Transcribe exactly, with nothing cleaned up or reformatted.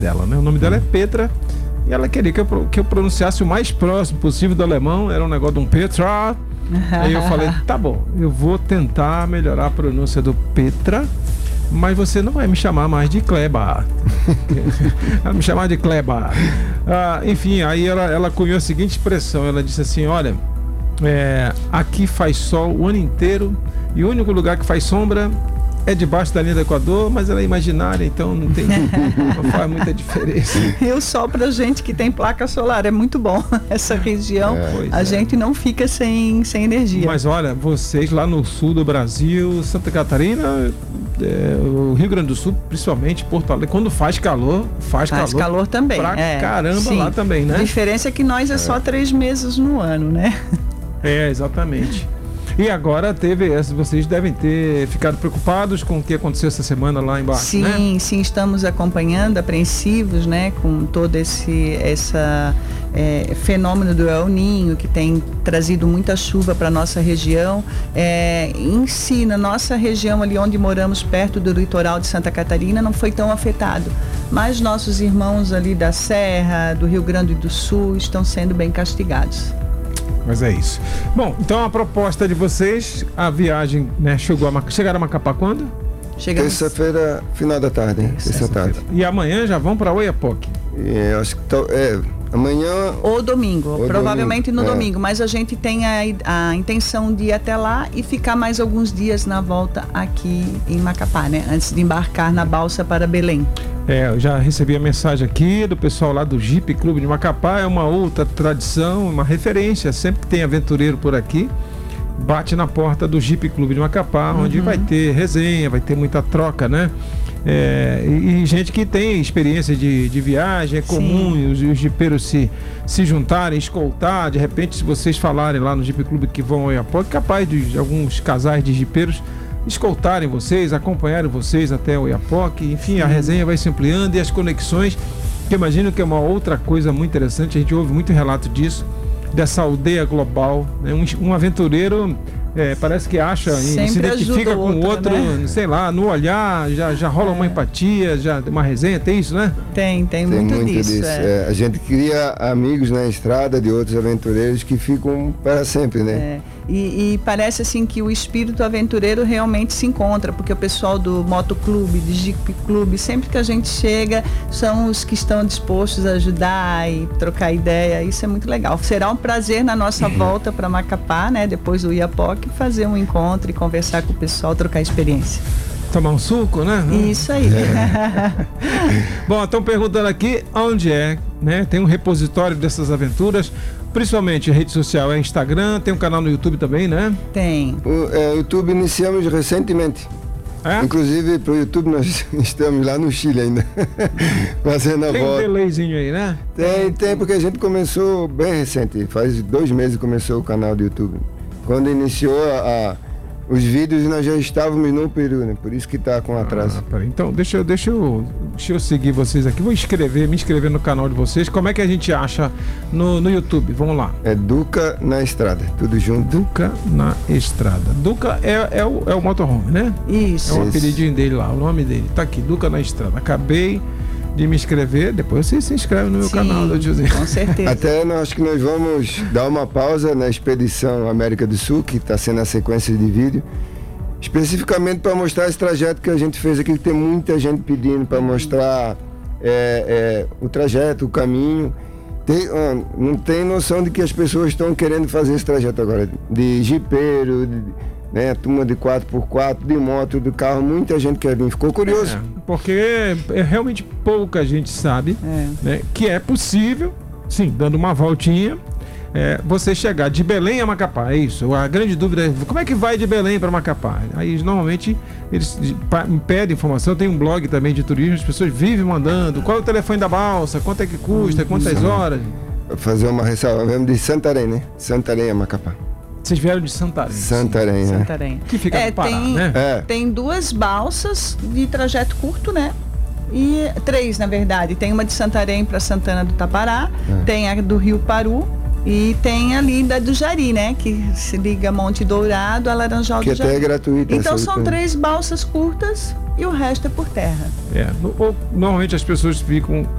dela, né? O nome dela é Petra. E ela queria que eu, que eu pronunciasse o mais próximo possível do alemão. Era um negócio de um Petra. Aí eu falei, tá bom, eu vou tentar melhorar a pronúncia do Petra, mas você não vai me chamar mais de Kleber. Vai me chamar de Kleber. Ah, enfim, aí ela, ela cunhou a seguinte expressão. Ela disse assim, olha, é, aqui faz sol o ano inteiro e o único lugar que faz sombra é debaixo da linha do Equador, mas ela é imaginária, então não tem, não faz muita diferença. E o sol pra gente que tem placa solar é muito bom. Essa região, é, a é. gente não fica sem, sem energia. Mas olha, vocês lá no sul do Brasil, Santa Catarina, é, o Rio Grande do Sul, principalmente Porto Alegre, quando faz calor, faz, faz calor. calor também. Pra é, caramba sim. Lá também, né? A diferença é que nós é, é só três meses no ano, né? É, exatamente. E agora teve, vocês devem ter ficado preocupados com o que aconteceu essa semana lá embaixo, sim, né? Sim, sim, estamos acompanhando, apreensivos, né, com todo esse essa, é, fenômeno do El Ninho, que tem trazido muita chuva para a nossa região. É, em si, na nossa região ali onde moramos, perto do litoral de Santa Catarina, não foi tão afetado. Mas nossos irmãos ali da Serra, do Rio Grande do Sul, estão sendo bem castigados. Mas é isso. Bom, então a proposta de vocês, a viagem, né, chegou a chegaram a Macapá quando? Chegamos... Terça-feira, final da tarde, terça-tarde. E amanhã já vão para Oiapoque? É, acho que tá, é, amanhã... Ou domingo, ou provavelmente domingo, no é. domingo, mas a gente tem a, a intenção de ir até lá e ficar mais alguns dias na volta aqui em Macapá, né? Antes de embarcar na balsa para Belém. É, eu já recebi a mensagem aqui do pessoal lá do Jeep Clube de Macapá. É uma outra tradição, uma referência. Sempre que tem aventureiro por aqui, bate na porta do Jeep Clube de Macapá, uhum. onde vai ter resenha, vai ter muita troca, né? É, e, e gente que tem experiência de, de viagem, é comum os, os jipeiros se, se juntarem, escoltar. De repente, se vocês falarem lá no Jeep Clube que vão ao Oiapoque, capaz de, de alguns casais de jipeiros escoltarem vocês, acompanharem vocês até o Oiapoque. Enfim, sim. A resenha vai se ampliando e as conexões, que eu imagino que é uma outra coisa muito interessante. A gente ouve muito relato disso, dessa aldeia global, né? um, um aventureiro é, parece que acha, sempre se identifica com o outro, né? Sei lá, no olhar, já, já rola é. uma empatia, já uma resenha, tem isso, né? Tem, tem, tem muito, muito disso. disso. É. É, a gente cria amigos na estrada de outros aventureiros que ficam para sempre, né? É. E, e parece assim que o espírito aventureiro realmente se encontra, porque o pessoal do motoclube, do Jeep Clube, sempre que a gente chega, são os que estão dispostos a ajudar e trocar ideia. Isso é muito legal. Será um prazer na nossa volta para Macapá, né? Depois do Oiapoque, fazer um encontro e conversar com o pessoal, trocar experiência. Tomar um suco, né? Isso aí. É. Bom, estão perguntando aqui onde é, né? Tem um repositório dessas aventuras, principalmente a rede social é Instagram, tem um canal no YouTube também, né? Tem. O é, YouTube iniciamos recentemente. É? Inclusive pro YouTube nós estamos lá no Chile ainda, fazendo a tem volta. Tem um delayzinho aí, né? Tem, tem, porque a gente começou bem recente, faz dois meses que começou o canal do YouTube. Quando iniciou a, a, os vídeos nós já estávamos no Peru, né? Por isso que está com atraso. Ah, então deixa eu, deixa, eu, deixa eu seguir vocês aqui, vou inscrever, me inscrever no canal de vocês. Como é que a gente acha no, no YouTube? Vamos lá. É Duca na Estrada, tudo junto. Duca na Estrada. Duca é, é, o, é o motorhome, né? Isso. É o isso. apelidinho dele lá, o nome dele. Tá aqui, Duca na Estrada. Acabei de me inscrever, depois você se inscreve no meu Sim, canal, da José. Com certeza. Até nós acho que nós vamos dar uma pausa na expedição América do Sul, que está sendo a sequência de vídeo, especificamente para mostrar esse trajeto que a gente fez aqui, que tem muita gente pedindo para mostrar é, é, o trajeto, o caminho. Tem, ó, não tem noção de que as pessoas estão querendo fazer esse trajeto agora, de jipeiro, de, né, turma de quatro por quatro, de moto, de carro, muita gente quer vir, ficou curioso. É, porque é, realmente pouca gente sabe é. né, que é possível, sim, dando uma voltinha, é, você chegar de Belém a Macapá, é isso. A grande dúvida é como é que vai de Belém para Macapá? Aí normalmente eles me pedem informação, tem um blog também de turismo, as pessoas vivem mandando, qual é o telefone da balsa, quanto é que custa, quantas horas? Vou fazer uma ressalva, vamos de Santarém, né? Santarém a Macapá. Vocês vieram de Santarém. Santarém, né? Santarém. Que fica é, no Pará, tem, né? É. Tem duas balsas de trajeto curto, né? E três, na verdade. Tem uma de Santarém para Santana do Tapará, é. tem a do Rio Paru e tem ali da do Jari, né? Que se liga Monte Dourado a Laranjal que do Jari. Que até é gratuita. Então são três balsas curtas e o resto é por terra. É, no, ou, normalmente as pessoas ficam